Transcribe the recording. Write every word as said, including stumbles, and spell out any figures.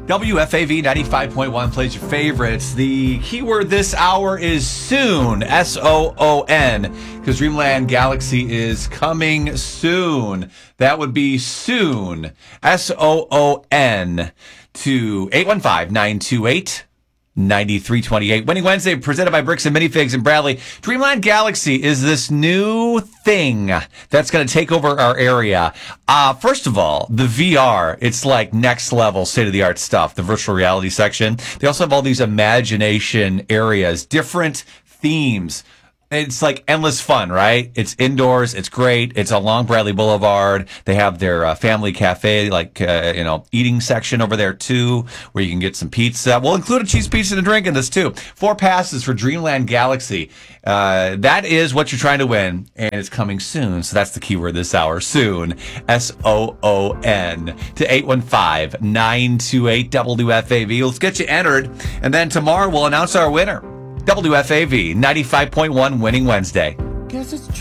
W F A V ninety-five point one plays your favorites. The keyword this hour is soon, S O O N, because Dreamland Galaxy is coming soon. That would be soon, S O O N, to eight one five, nine two eight, nine three two eight. Winning Wednesday, presented by Bricks and Minifigs in Bradley. Dreamland Galaxy is this new thing that's going to take over our area. Uh, first of all, the V R, it's like next level, state-of-the-art stuff, the virtual reality section. They also have all these imagination areas, different themes. It's like endless fun, right? It's indoors. It's great. It's along Bradley Boulevard. They have their uh, family cafe, like, uh, you know, eating section over there, too, where you can get some pizza. We'll include a cheese pizza and a drink in this, too. Four passes for Dreamland Galaxy. Uh, that is what you're trying to win, and it's coming soon. So that's the keyword this hour, soon. S O O N to eight one five, nine two eight, W F A V. Let's get you entered, and then tomorrow we'll announce our winner. W F A V ninety-five point one Winning Wednesday. Guess it's